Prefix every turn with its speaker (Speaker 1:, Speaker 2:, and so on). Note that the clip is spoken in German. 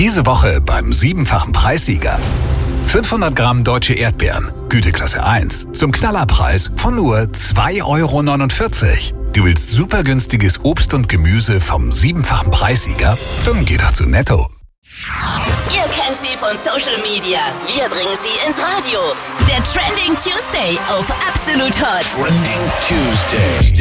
Speaker 1: Diese Woche beim 7-fachen Preissieger. 500 Gramm deutsche Erdbeeren, Güteklasse 1, zum Knallerpreis von nur 2,49 €. Du willst super günstiges Obst und Gemüse vom 7-fachen Preissieger? Dann geh doch zu Netto.
Speaker 2: Ihr kennt sie von Social Media. Wir bringen sie ins Radio. Der Trending Tuesday auf Absolut Hot.
Speaker 3: Trending Tuesday.